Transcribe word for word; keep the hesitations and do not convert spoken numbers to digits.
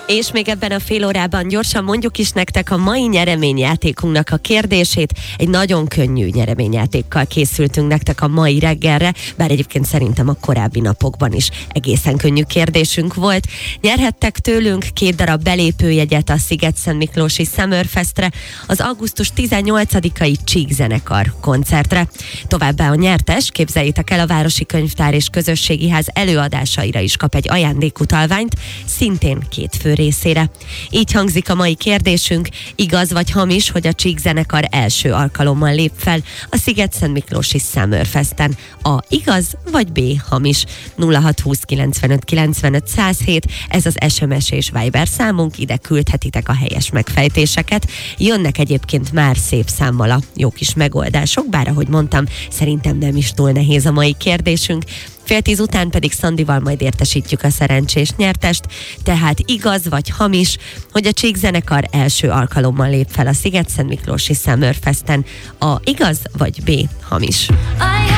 És még ebben a fél órában gyorsan mondjuk is nektek a mai nyereményjátékunknak a kérdését. Egy nagyon könnyű nyereményjátékkal készültünk nektek a mai reggelre, bár egyébként szerintem a korábbi napokban is egészen könnyű kérdésünk volt. Nyerhettek tőlünk két darab belépőjegyet a Sziget-Szentmiklósi Summerfestre, az augusztus tizennyolcadikai Csík zenekar koncertre. Továbbá a nyertes, képzeljétek el, a Városi Könyvtár és Közösségi Ház előadásaira is kap egy ajándékutalványt, szintén két fő részére. Így hangzik a mai kérdésünk: igaz vagy hamis, hogy a Csík zenekar első alkalommal lép fel a Sziget-Szentmiklósi Summerfesten? A igaz vagy B hamis? nulla hat húsz kilencvenöt kilencvenöt száz hét, ez az es em es és Viber számunk, ide küldhetitek a helyes megfejtéseket. Jönnek egyébként már szép számmal a jó kis megoldások, bár ahogy mondtam, szerintem nem is túl nehéz a mai kérdésünk. Fél tíz után pedig Szandival majd értesítjük a szerencsés nyertest, tehát igaz vagy hamis, hogy a Csík zenekar első alkalommal lép fel a Sziget-Szentmiklósi Summerfesten? A igaz vagy B hamis?